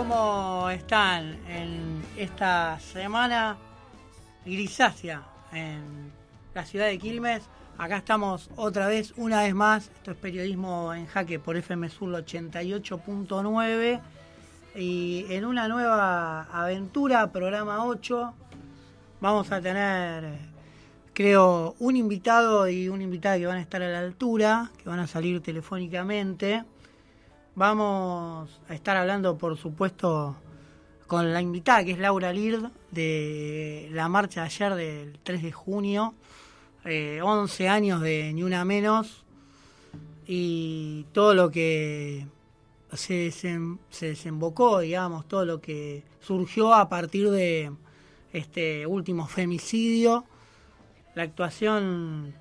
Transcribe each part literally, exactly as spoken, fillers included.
¿Cómo están en esta semana grisácea en la ciudad de Quilmes? Acá estamos otra vez, una vez más. Esto es Periodismo en Jaque por F M Sur ochenta y ocho punto nueve. Y en una nueva aventura, programa ocho, vamos a tener, creo, un invitado y una invitada que van a estar a la altura, que van a salir telefónicamente. Vamos a estar hablando, por supuesto, con la invitada, que es Laura Lird, de la marcha de ayer del tres de junio, eh, once años de Ni Una Menos, y todo lo que se, desem, se desembocó, digamos, todo lo que surgió a partir de este último femicidio, la actuación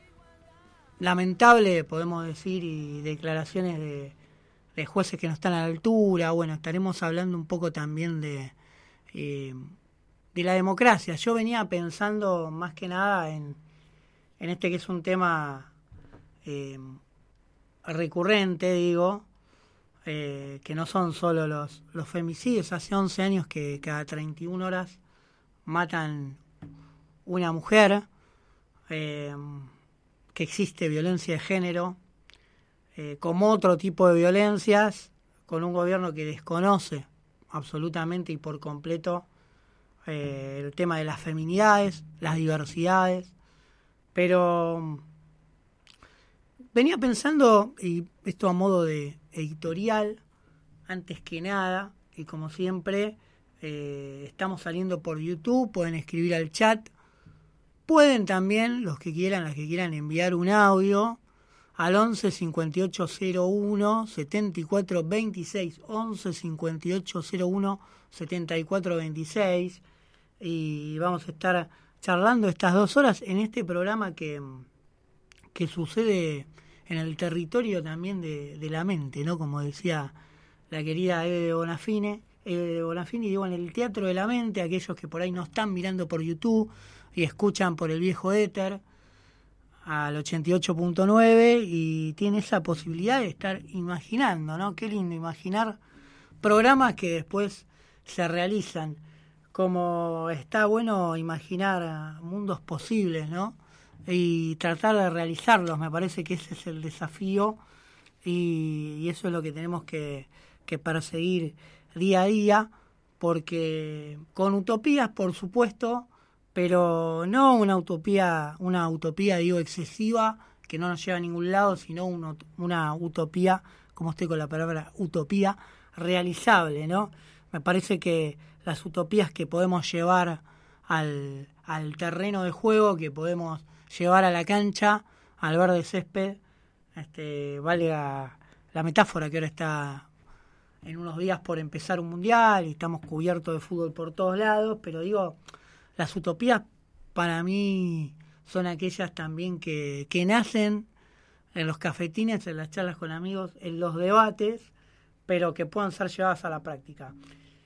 lamentable, podemos decir, y declaraciones de de jueces que no están a la altura. Bueno, estaremos hablando un poco también de, eh, de la democracia. Yo venía pensando más que nada en, en este que es un tema eh, recurrente, digo, eh, que no son solo los, los femicidios. Hace once años que cada treinta y una horas matan una mujer, eh, que existe violencia de género, Eh, como otro tipo de violencias, con un gobierno que desconoce absolutamente y por completo eh, el tema de las feminidades, las diversidades. Pero venía pensando, y esto a modo de editorial, antes que nada, y como siempre, eh, estamos saliendo por YouTube, pueden escribir al chat, pueden también, los que quieran, las que quieran, enviar un audio al once cincuenta y ocho cero uno setenta y cuatro veintiséis, once cincuenta y ocho cero uno setenta y cuatro veintiséis, y vamos a estar charlando estas dos horas en este programa que, que sucede en el territorio también de, de la mente, ¿no? Como decía la querida Eve Bonafini, Eve Bonafini, digo, en el teatro de la mente, aquellos que por ahí no están mirando por YouTube y escuchan por el viejo éter al ochenta y ocho punto nueve y tiene esa posibilidad de estar imaginando, ¿no? Qué lindo imaginar programas que después se realizan. Como está bueno imaginar mundos posibles, ¿no? Y tratar de realizarlos. Me parece que ese es el desafío y, y eso es lo que tenemos que, que perseguir día a día, porque con utopías, por supuesto, pero no una utopía, una utopía, digo, excesiva, que no nos lleva a ningún lado, sino una, una utopía, como estoy con la palabra utopía, realizable, ¿no? Me parece que las utopías que podemos llevar al, al terreno de juego, que podemos llevar a la cancha, al verde césped, este, valga la metáfora, que ahora está en unos días por empezar un mundial y estamos cubiertos de fútbol por todos lados, pero digo, las utopías para mí son aquellas también que, que nacen en los cafetines, en las charlas con amigos, en los debates, pero que puedan ser llevadas a la práctica.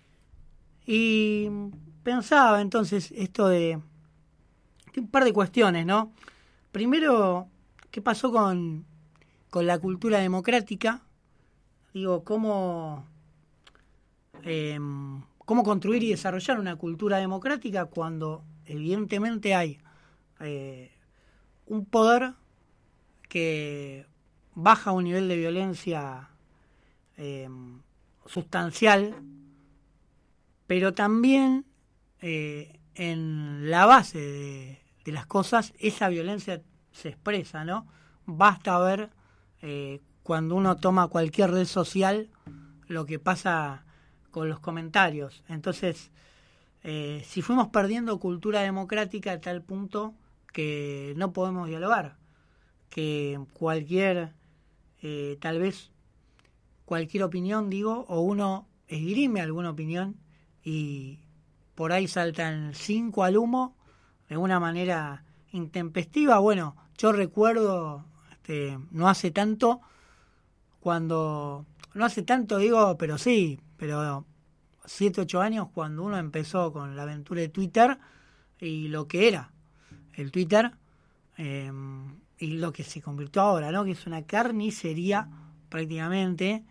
Y pensaba entonces esto de, de un par de cuestiones, ¿no? Primero, ¿qué pasó con, con la cultura democrática? Digo, ¿cómo... Eh, cómo construir y desarrollar una cultura democrática cuando evidentemente hay eh, un poder que baja un nivel de violencia eh, sustancial, pero también eh, en la base de, de las cosas esa violencia se expresa, ¿no? Basta ver eh, cuando uno toma cualquier red social lo que pasa con los comentarios. Entonces, eh, si fuimos perdiendo cultura democrática a tal punto que no podemos dialogar, que cualquier, eh, tal vez cualquier opinión, digo, o uno esgrime alguna opinión y por ahí saltan cinco al humo de una manera intempestiva. Bueno, yo recuerdo, este, no hace tanto, cuando, no hace tanto digo, pero sí, pero siete, ocho años cuando uno empezó con la aventura de Twitter y lo que era el Twitter eh, y lo que se convirtió ahora, ¿no? Que es una carnicería prácticamente,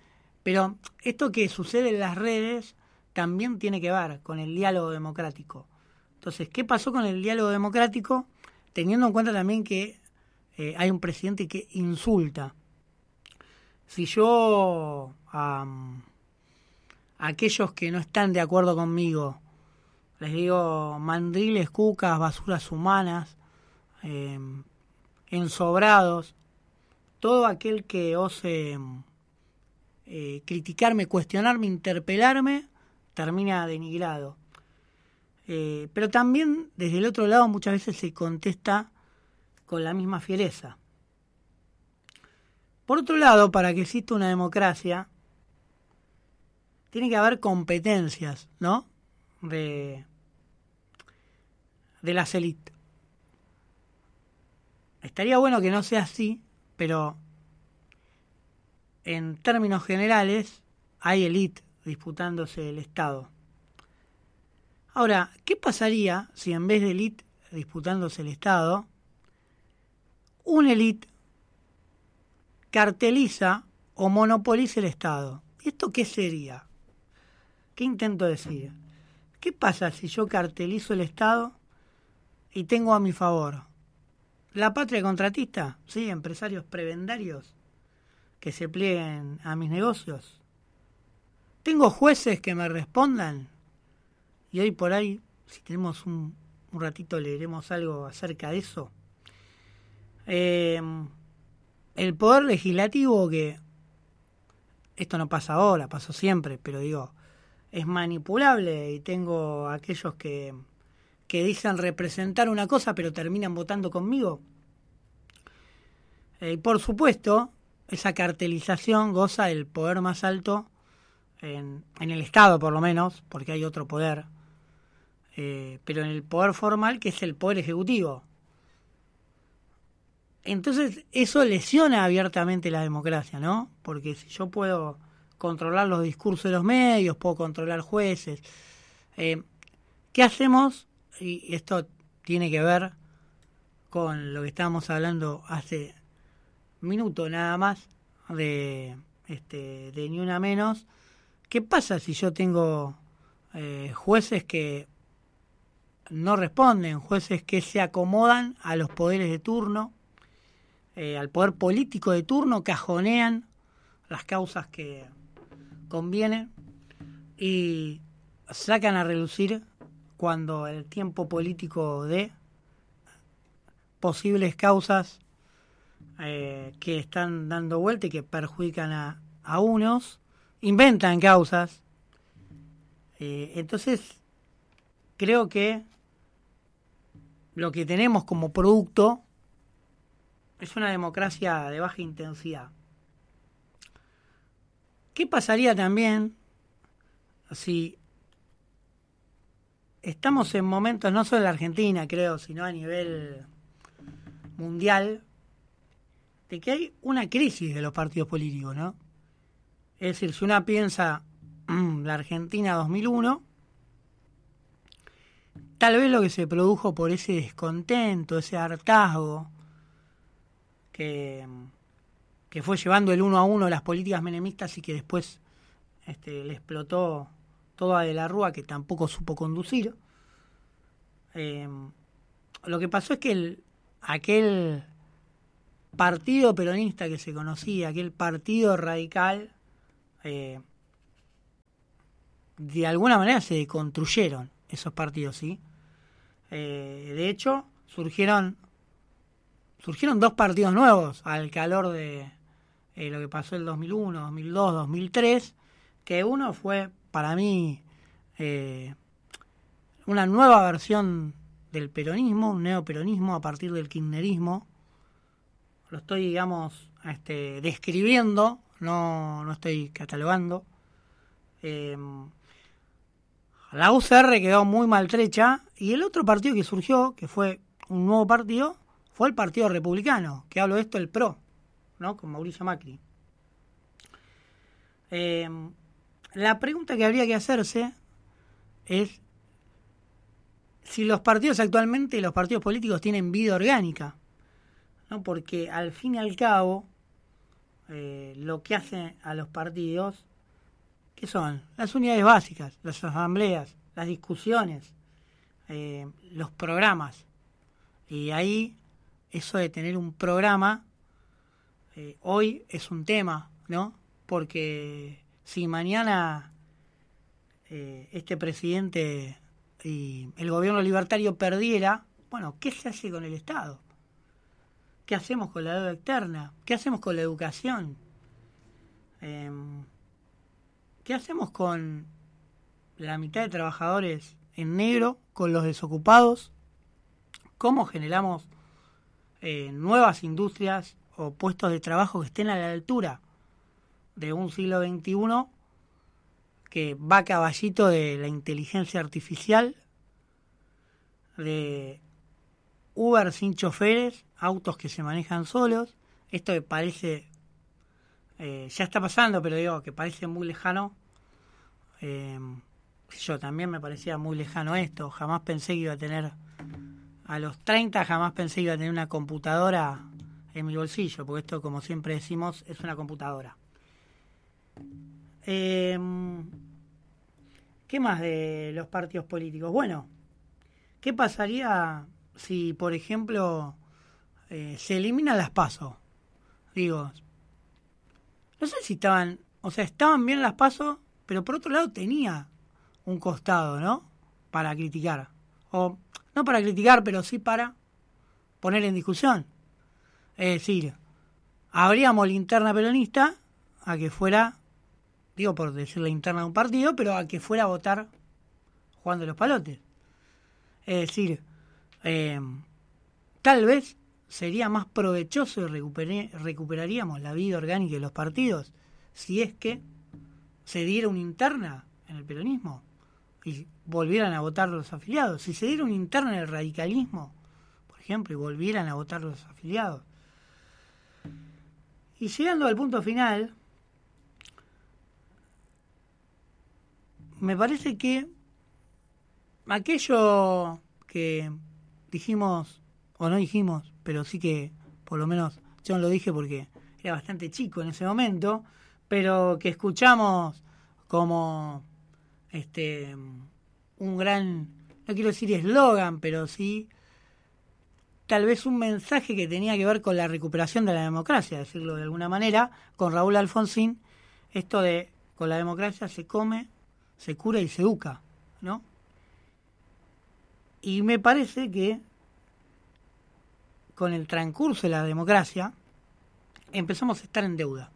Pero esto que sucede en las redes también tiene que ver con el diálogo democrático. Entonces, ¿qué pasó con el diálogo democrático? Teniendo en cuenta también que eh, hay un presidente que insulta. Si yo um, a aquellos que no están de acuerdo conmigo les digo mandriles, cucas, basuras humanas, eh, ensobrados, todo aquel que ose eh, criticarme, cuestionarme, interpelarme, termina denigrado. Eh, pero también desde el otro lado muchas veces se contesta con la misma fiereza. Por otro lado, para que exista una democracia, tiene que haber competencias, ¿no? De, de las élites. Estaría bueno que no sea así, pero en términos generales hay élite disputándose el Estado. Ahora, ¿qué pasaría si en vez de élite disputándose el Estado, una élite carteliza o monopoliza el Estado? ¿Esto qué sería? ¿Qué intento decir? ¿Qué pasa si yo cartelizo el Estado y tengo a mi favor la patria contratista? ¿Sí? Empresarios prebendarios que se plieguen a mis negocios. ¿Tengo jueces que me respondan? Y hoy por ahí, si tenemos un, un ratito, leeremos algo acerca de eso. Eh, el poder legislativo, que esto no pasa ahora, pasó siempre, pero digo, es manipulable y tengo aquellos que, que dicen representar una cosa pero terminan votando conmigo. Eh, y por supuesto, esa cartelización goza del poder más alto en, en el Estado, por lo menos, porque hay otro poder, eh, pero en el poder formal, que es el poder ejecutivo. Entonces, eso lesiona abiertamente la democracia, ¿no? Porque si yo puedo controlar los discursos de los medios, puedo controlar jueces, eh, ¿qué hacemos? Y esto tiene que ver con lo que estábamos hablando hace minuto nada más, de este de Ni Una Menos. ¿Qué pasa si yo tengo eh, jueces que no responden, jueces que se acomodan a los poderes de turno, eh, al poder político de turno, cajonean las causas que convienen y sacan a relucir cuando el tiempo político de posibles causas eh, que están dando vuelta y que perjudican a, a unos, inventan causas. Eh, entonces, creo que lo que tenemos como producto es una democracia de baja intensidad. ¿Qué pasaría también si estamos en momentos, no solo en la Argentina, creo, sino a nivel mundial, de que hay una crisis de los partidos políticos, ¿no? Es decir, si uno piensa la Argentina dos mil uno, tal vez lo que se produjo por ese descontento, ese hartazgo que, que fue llevando el uno a uno las políticas menemistas y que después este, le explotó toda de la Rúa, que tampoco supo conducir. Eh, lo que pasó es que el, aquel partido peronista que se conocía, aquel partido radical, eh, de alguna manera se deconstruyeron esos partidos, ¿sí? Eh, de hecho, surgieron surgieron dos partidos nuevos al calor de eh, lo que pasó el dos mil uno, dos mil dos, dos mil tres, que uno fue, para mí, eh, una nueva versión del peronismo, un neoperonismo a partir del kirchnerismo. Lo estoy, digamos, este, describiendo, no, no estoy catalogando. Eh, la U C R quedó muy maltrecha y el otro partido que surgió, que fue un nuevo partido, fue el Partido Republicano, que hablo de esto, el PRO, ¿no? Con Mauricio Macri. Eh, la pregunta que habría que hacerse es si los partidos actualmente, los partidos políticos tienen vida orgánica, ¿no? Porque al fin y al cabo, eh, lo que hace a los partidos ¿qué son? Las unidades básicas, las asambleas, las discusiones, eh, los programas. Y ahí, eso de tener un programa, eh, hoy es un tema, ¿no? Porque si mañana eh, este presidente y el gobierno libertario perdiera, bueno, ¿qué se hace con el Estado? ¿Qué hacemos con la deuda externa? ¿Qué hacemos con la educación? Eh, ¿Qué hacemos con la mitad de trabajadores en negro, con los desocupados? ¿Cómo generamos eh, nuevas industrias o puestos de trabajo que estén a la altura de un siglo veintiuno que va a caballito de la inteligencia artificial, de Uber sin choferes, autos que se manejan solos? Esto que parece, eh, ya está pasando, pero digo que parece muy lejano. Eh, yo también me parecía muy lejano esto. Jamás pensé que iba a tener, a los treinta, jamás pensé que iba a tener una computadora en mi bolsillo, porque esto, como siempre decimos, es una computadora. Eh, ¿Qué más de los partidos políticos? Bueno, ¿qué pasaría si, por ejemplo, eh, se eliminan las PASO? Digo, no sé si estaban, o sea, estaban bien las PASO, pero por otro lado tenía un costado, ¿no? Para criticar. O no para criticar, pero sí para poner en discusión. Es decir, abríamos la interna peronista a que fuera, digo por decir la interna de un partido, pero a que fuera a votar Juan de los Palotes. Es decir, eh, tal vez sería más provechoso y recuperé, recuperaríamos la vida orgánica de los partidos si es que se diera una interna en el peronismo y volvieran a votar los afiliados. Si se diera una interna en el radicalismo, por ejemplo, y volvieran a votar los afiliados. Y llegando al punto final, me parece que aquello que dijimos, o no dijimos, pero sí que por lo menos yo no lo dije porque era bastante chico en ese momento, pero que escuchamos como este un gran, no quiero decir eslogan, pero sí tal vez un mensaje que tenía que ver con la recuperación de la democracia, decirlo de alguna manera, con Raúl Alfonsín, esto de con la democracia se come, se cura y se educa, ¿no? Y me parece que con el transcurso de la democracia empezamos a estar en deuda.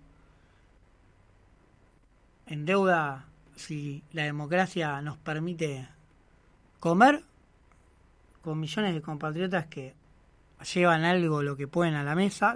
En deuda si la democracia nos permite comer con millones de compatriotas que llevan algo lo que pueden a la mesa.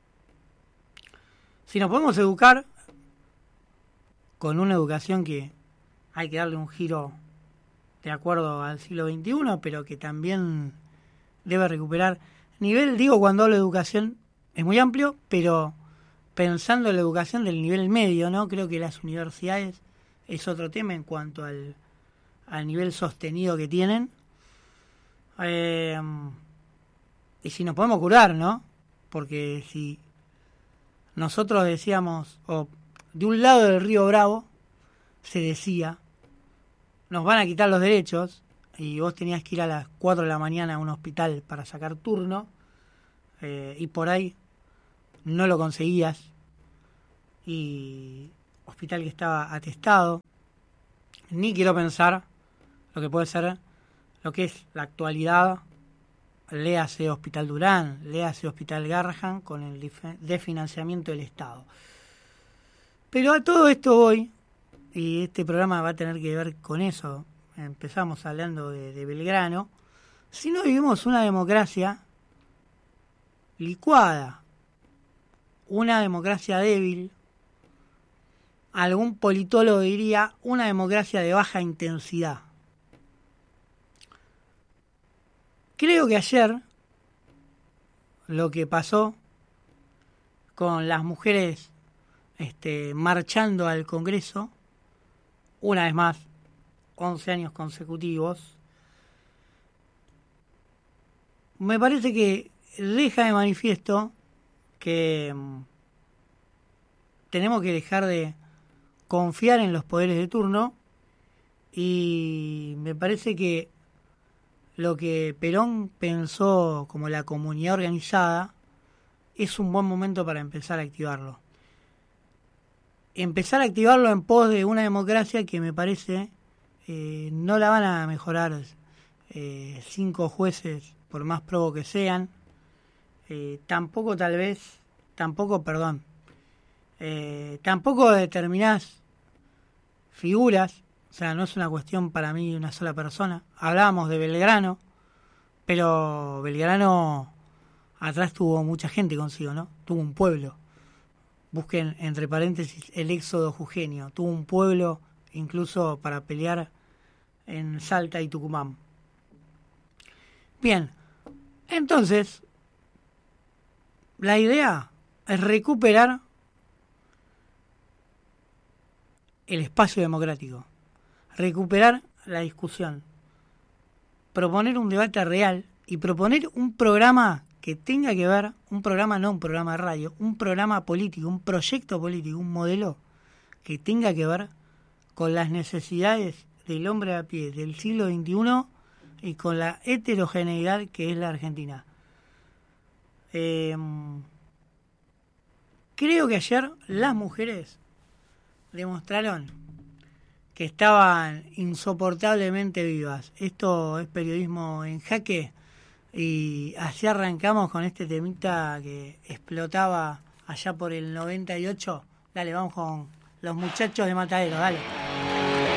Si nos podemos educar con una educación que hay que darle un giro de acuerdo al siglo veintiuno, pero que también debe recuperar nivel, digo, cuando hablo de educación es muy amplio, pero pensando en la educación del nivel medio, ¿no? Creo que las universidades es otro tema en cuanto al, al nivel sostenido que tienen. Eh, y si nos podemos curar, ¿no? Porque si nosotros decíamos, o de un lado del río Bravo se decía, nos van a quitar los derechos, y vos tenías que ir a las cuatro de la mañana a un hospital para sacar turno, eh, y por ahí no lo conseguías, y hospital que estaba atestado, ni quiero pensar lo que puede ser, lo que es la actualidad, léase Hospital Durán, léase Hospital Garrahan, con el desfinanciamiento del Estado. Pero a todo esto voy, y este programa va a tener que ver con eso. Empezamos hablando de, de Belgrano. Si no vivimos una democracia licuada, una democracia débil, algún politólogo diría una democracia de baja intensidad. Creo que ayer lo que pasó con las mujeres este, marchando al Congreso, una vez más, once años consecutivos, me parece que deja de manifiesto que um, tenemos que dejar de confiar en los poderes de turno, y me parece que lo que Perón pensó como la comunidad organizada es un buen momento para empezar a activarlo. Empezar a activarlo en pos de una democracia que me parece eh, no la van a mejorar eh, cinco jueces, por más probo que sean. Eh, tampoco tal vez, tampoco, perdón, eh, tampoco determinás figuras. O sea, no es una cuestión para mí de una sola persona. Hablábamos de Belgrano, pero Belgrano atrás tuvo mucha gente consigo, ¿no? Tuvo un pueblo. Busquen, entre paréntesis, el éxodo jujeño. Tuvo un pueblo incluso para pelear en Salta y Tucumán. Bien, entonces, la idea es recuperar el espacio democrático, recuperar la discusión, proponer un debate real y proponer un programa que tenga que ver, un programa no un programa de radio, un programa político, un proyecto político, un modelo que tenga que ver con las necesidades del hombre a pie del siglo veintiuno y con la heterogeneidad que es la Argentina. Eh, creo que ayer las mujeres demostraron que estaban insoportablemente vivas. Esto es periodismo en jaque, y así arrancamos con este temita que explotaba allá por el noventa y ocho. Dale, vamos con los muchachos de Matadero, dale.